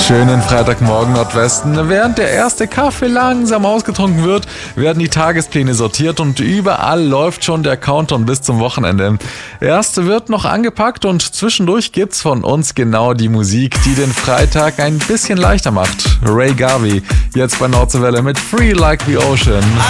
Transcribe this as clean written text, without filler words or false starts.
Schönen Freitagmorgen Nordwesten. Während der erste Kaffee langsam ausgetrunken wird, werden die Tagespläne sortiert und überall läuft schon der Countdown bis zum Wochenende. Erst wird noch angepackt und zwischendurch gibt's von uns genau die Musik, die den Freitag ein bisschen leichter macht. Ray Garvey, jetzt bei Nordwelle mit Free Like the Ocean.